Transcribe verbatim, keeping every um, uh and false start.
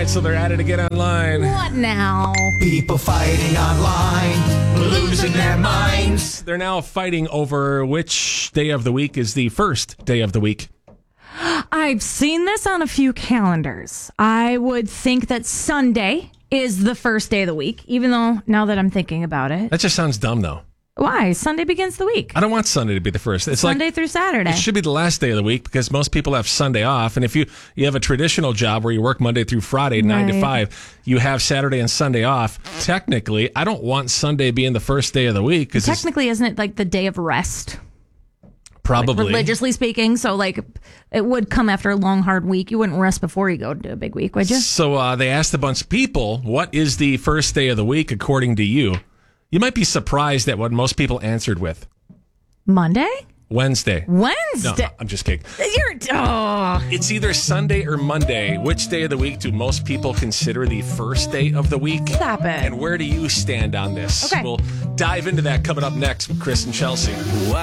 right, so they're at it again online. What now? People fighting online, losing their minds. They're now fighting over which day of the week is the first day of the week. I've seen this on a few calendars. I would think that Sunday is the first day of the week, even though now that I'm thinking about it. That just sounds dumb, though. Why? Sunday begins the week. I don't want Sunday to be the first. It's Sunday like, through Saturday. It should be the last day of the week because most people have Sunday off. And if you, you have a traditional job where you work Monday through Friday, nine Right. to five, you have Saturday and Sunday off. Technically, I don't want Sunday being the first day of the week. Cause Technically, isn't it like the day of rest? Probably. Like, religiously speaking. So, like, it would come after a long, hard week. You wouldn't rest before you go to a big week, would you? So uh, they asked a bunch of people, what is the first day of the week according to you? You might be surprised at what most people answered with. Monday? Wednesday. Wednesday? No, I'm just kidding. You're, oh. It's either Sunday or Monday. Which day of the week do most people consider the first day of the week? Stop it. And where do you stand on this? Okay. We'll dive into that coming up next with Chris and Chelsea.